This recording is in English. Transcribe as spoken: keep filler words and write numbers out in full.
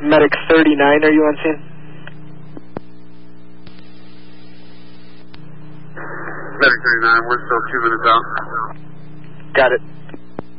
Medic thirty-nine, are you on scene? Medic thirty-nine, we're still two minutes out. Got it.